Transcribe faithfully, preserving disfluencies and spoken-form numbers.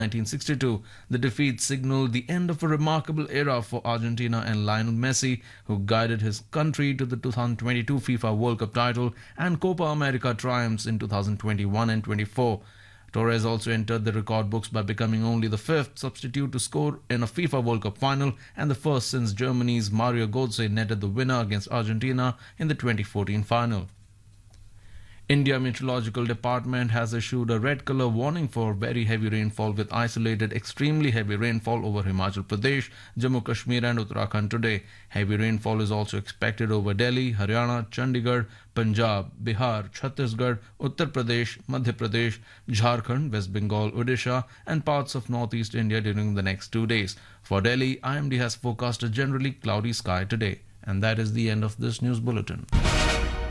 nineteen sixty-two. The defeat signaled the end of a remarkable era for Argentina and Lionel Messi, who guided his country to the two thousand twenty-two FIFA World Cup title and Copa America triumphs in two thousand twenty-one and twenty-four. Torres also entered the record books by becoming only the fifth substitute to score in a FIFA World Cup final and the first since Germany's Mario Götze netted the winner against Argentina in the twenty fourteen final. India Meteorological Department has issued a red color warning for very heavy rainfall with isolated extremely heavy rainfall over Himachal Pradesh, Jammu Kashmir and Uttarakhand today. Heavy rainfall is also expected over Delhi, Haryana, Chandigarh, Punjab, Bihar, Chhattisgarh, Uttar Pradesh, Madhya Pradesh, Jharkhand, West Bengal, Odisha and parts of northeast India during the next two days. For Delhi, I M D has forecast a generally cloudy sky today. And that is the end of this news bulletin.